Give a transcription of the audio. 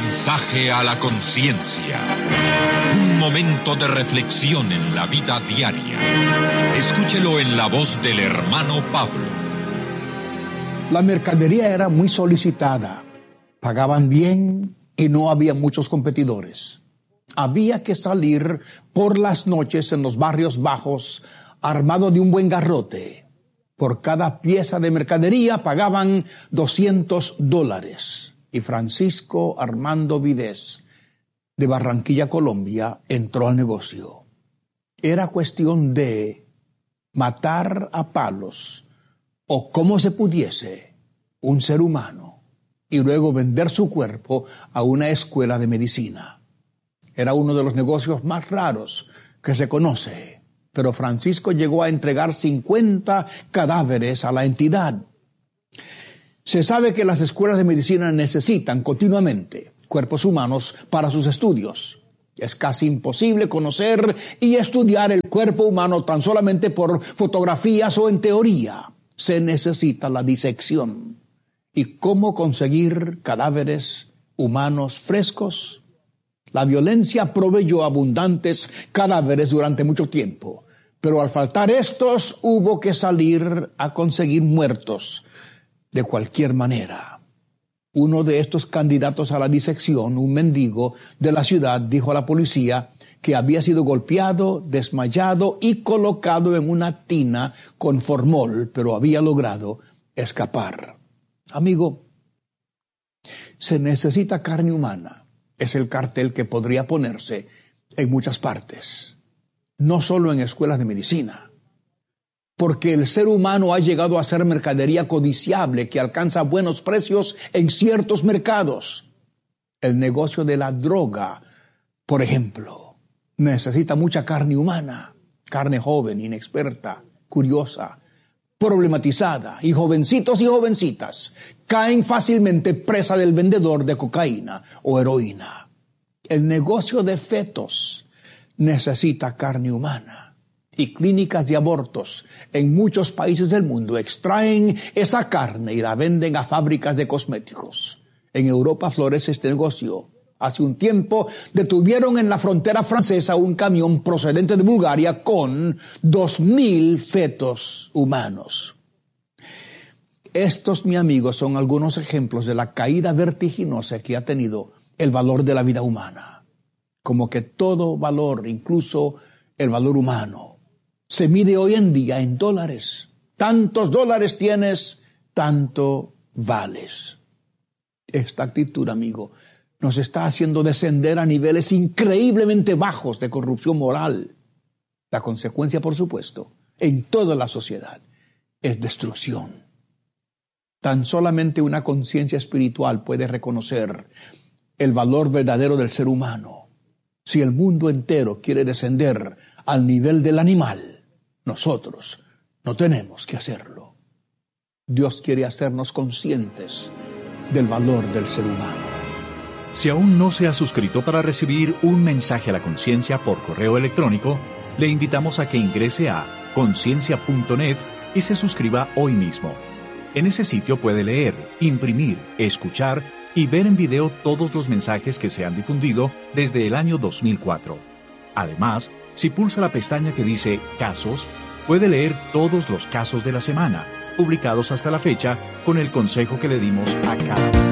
mensaje a la conciencia. Un momento de reflexión en la vida diaria. Escúchelo en la voz del hermano Pablo. La mercadería era muy solicitada. Pagaban bien y no había muchos competidores. Había que salir por las noches en los barrios bajos armado de un buen garrote. Por cada pieza de mercadería pagaban $200. Y Francisco Armando Vidés, de Barranquilla, Colombia, entró al negocio. Era cuestión de matar a palos o como se pudiese un ser humano y luego vender su cuerpo a una escuela de medicina. Era uno de los negocios más raros que se conoce, pero Francisco llegó a entregar 50 cadáveres a la entidad. Se sabe que las escuelas de medicina necesitan continuamente cuerpos humanos para sus estudios. Es casi imposible conocer y estudiar el cuerpo humano tan solamente por fotografías o en teoría. Se necesita la disección. ¿Y cómo conseguir cadáveres humanos frescos? La violencia proveyó abundantes cadáveres durante mucho tiempo, pero al faltar estos hubo que salir a conseguir muertos de cualquier manera. Uno de estos candidatos a la disección, un mendigo de la ciudad, dijo a la policía que había sido golpeado, desmayado y colocado en una tina con formol, pero había logrado escapar. Amigo, se necesita carne humana. Es el cartel que podría ponerse en muchas partes, no solo en escuelas de medicina. Porque el ser humano ha llegado a ser mercadería codiciable que alcanza buenos precios en ciertos mercados. El negocio de la droga, por ejemplo, necesita mucha carne humana, carne joven, inexperta, curiosa, problematizada, y jovencitos y jovencitas caen fácilmente presa del vendedor de cocaína o heroína. El negocio de fetos necesita carne humana. Y clínicas de abortos en muchos países del mundo extraen esa carne y la venden a fábricas de cosméticos. En Europa florece este negocio. Hace un tiempo detuvieron en la frontera francesa un camión procedente de Bulgaria con 2,000 fetos humanos. Estos, mi amigo, son algunos ejemplos de la caída vertiginosa que ha tenido el valor de la vida humana. Como que todo valor, incluso el valor humano, se mide hoy en día en dólares. Tantos dólares tienes, tanto vales. Esta actitud, amigo, nos está haciendo descender a niveles increíblemente bajos de corrupción moral. La consecuencia, por supuesto, en toda la sociedad, es destrucción. Tan solamente una conciencia espiritual puede reconocer el valor verdadero del ser humano. Si el mundo entero quiere descender al nivel del animal, nosotros no tenemos que hacerlo. Dios quiere hacernos conscientes del valor del ser humano. Si aún no se ha suscrito para recibir un mensaje a la conciencia por correo electrónico, le invitamos a que ingrese a conciencia.net y se suscriba hoy mismo. En ese sitio puede leer, imprimir, escuchar y ver en video todos los mensajes que se han difundido desde el año 2004. Además, si pulsa la pestaña que dice Casos, puede leer todos los casos de la semana, publicados hasta la fecha, con el consejo que le dimos a cada uno.